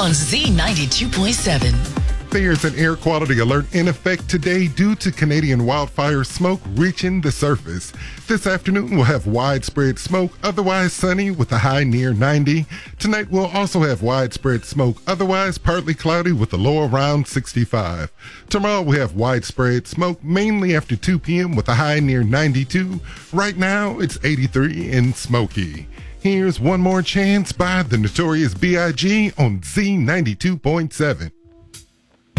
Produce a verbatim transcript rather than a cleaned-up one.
on Z ninety-two point seven. There's an air quality alert in effect today due to Canadian wildfire smoke reaching the surface. This afternoon, we'll have widespread smoke, otherwise sunny with a high near ninety. Tonight, we'll also have widespread smoke, otherwise partly cloudy with a low around sixty-five. Tomorrow, we have widespread smoke, mainly after two p.m. with a high near ninety-two. Right now, it's eighty-three in Smoky. Here's One More Chance by the Notorious B I G on Z ninety-two point seven.